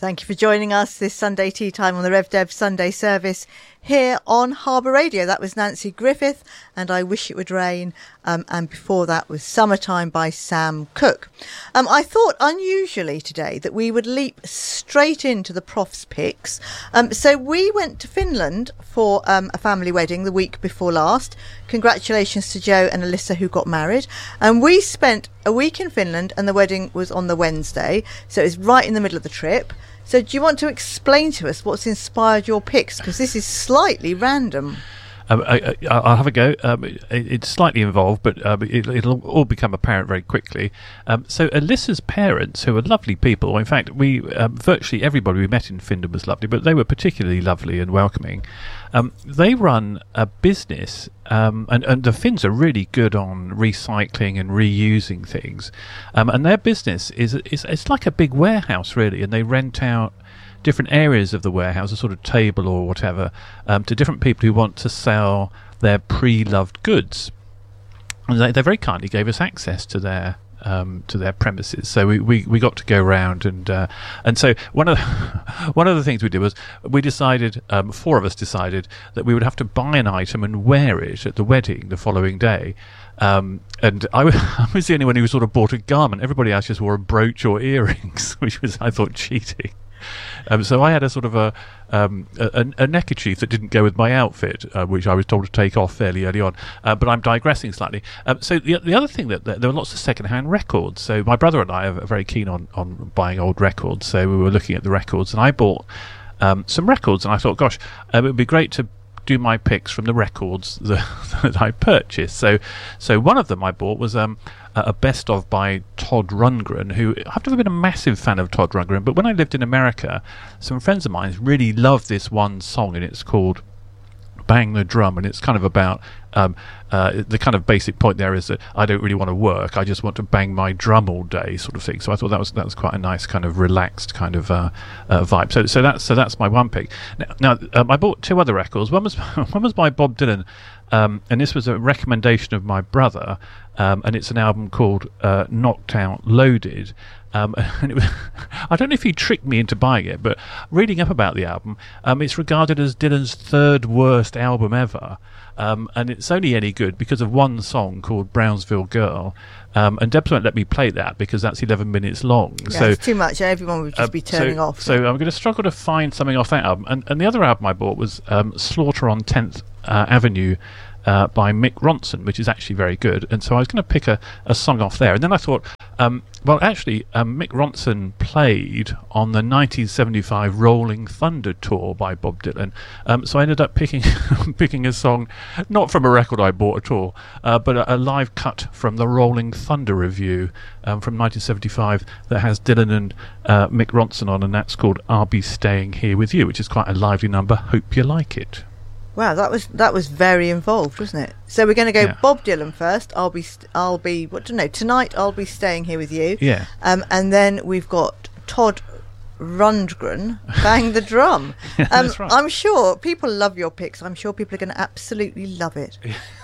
Thank you for joining us this Sunday tea time on the Rev Dev Sunday service here on Harbour Radio. That was Nancy Griffith and I Wish It Would Rain, and before that was Summertime by Sam Cooke. I thought unusually today that we would leap straight into the Prof's picks. So we went to Finland for a family wedding the week before last. Congratulations to Joe and Alyssa who got married. And we spent a week in Finland and the wedding was on the Wednesday, so it was right in the middle of the trip. So do you want to explain to us what's inspired your picks? Because this is slightly random. I'll have a go. It's slightly involved, but it'll all become apparent very quickly. So Alyssa's parents, who are lovely people, in fact, we virtually everybody we met in Finland was lovely, but they were particularly lovely and welcoming. They run a business, and the Finns are really good on recycling and reusing things. And their business is it's like a big warehouse, really, and they rent out different areas of the warehouse, a sort of table or whatever, to different people who want to sell their pre-loved goods. And they very kindly gave us access to their premises, so we got to go around and so one of the things we did was we decided, four of us decided that we would have to buy an item and wear it at the wedding the following day. And I was the only one who sort of bought a garment. Everybody else just wore a brooch or earrings, which was, I thought, cheating. So I had a sort of a neckerchief that didn't go with my outfit, which I was told to take off fairly early on. But I'm digressing slightly. So the other thing that there were lots of second-hand records. So my brother and I are very keen on buying old records. So we were looking at the records, and I bought some records, and I thought, gosh, it would be great to do my picks from the records that I purchased. So one of them I bought was a best of by Todd Rundgren, who I've never been a massive fan of Todd Rundgren, but when I lived in America, some friends of mine really loved this one song, and it's called Bang the Drum, and it's kind of about the kind of basic point there is that I don't really want to work, I just want to bang my drum all day, sort of thing. So I thought that was quite a nice kind of relaxed kind of vibe. So that's my one pick. Now I bought two other records. One was by Bob Dylan, and this was a recommendation of my brother, and it's an album called Knocked Out Loaded. And it was, I don't know if he tricked me into buying it, but reading up about the album, it's regarded as Dylan's third worst album ever, and it's only any good because of one song called Brownsville Girl, and Debs won't let me play that because that's 11 minutes long. Yeah, so it's too much. Everyone would just be turning off. So I'm going to struggle to find something off that album. And the other album I bought was Slaughter on 10th Avenue, by Mick Ronson, which is actually very good, and so I was going to pick a song off there, and then I thought, Mick Ronson played on the 1975 Rolling Thunder tour by Bob Dylan, so I ended up picking a song not from a record I bought at all, but a live cut from the Rolling Thunder review from 1975 that has Dylan and Mick Ronson on, and that's called I'll Be Staying Here With You, which is quite a lively number. Hope you like it. Wow, that was very involved, wasn't it? So we're going to go Bob Dylan first. Tonight I'll be staying here with you. Yeah. And then we've got Todd Rundgren, Bang the Drum. That's right. I'm sure people love your picks. I'm sure people are going to absolutely love it.